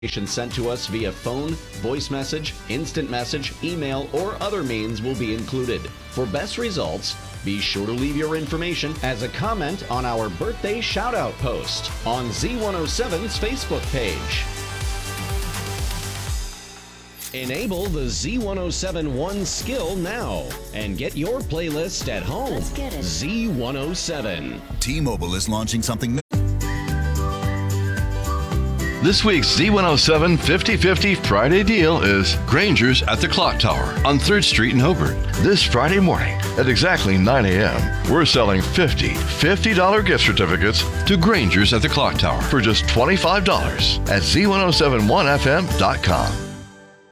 Sent to us via phone, voice message, instant message, email, or other means will be included. For best results, be sure to leave your information as a comment on our birthday shout-out post on Z107's Facebook page. Enable the Z107 One skill now and get your playlist at home. Let's get it. Z107. T-Mobile is launching something new. This week's Z107 50/50 Friday deal is Granger's at the Clock Tower on 3rd Street in Hobart. This Friday morning at exactly 9 a.m., we're selling $50 gift certificates to Granger's at the Clock Tower for just $25 at Z1071FM.com.